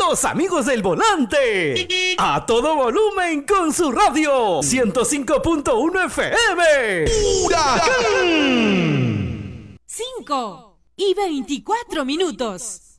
Los amigos del volante. A todo volumen con su radio. 105.1 FM. ¡Huracán! 5:24.